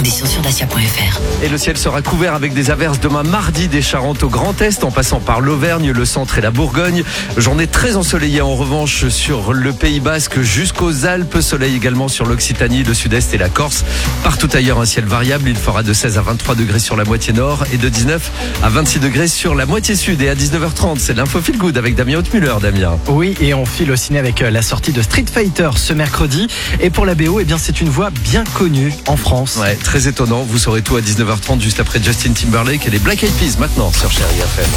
Conditions sur dacia.fr. Et le ciel sera couvert avec des averses demain mardi des Charentes au Grand Est en passant par l'Auvergne, le centre et la Bourgogne. Journée très ensoleillée en revanche sur le Pays Basque jusqu'aux Alpes. Soleil également sur l'Occitanie, le Sud-Est et la Corse. Partout ailleurs un ciel variable. Il fera de 16 à 23 degrés sur la moitié nord et de 19 à 26 degrés sur la moitié sud. Et à 19h30, c'est l'info Feel Good avec Damien Hautmuller. Damien. Oui, et on file au ciné avec la sortie de Street Fighter ce mercredi. Et pour la BO, c'est une voix bien connue en France. Ouais, très étonnant. Vous saurez tout à 19h30 juste après Justin Timberlake et les Black Eyed Peas maintenant sur Chérie FM.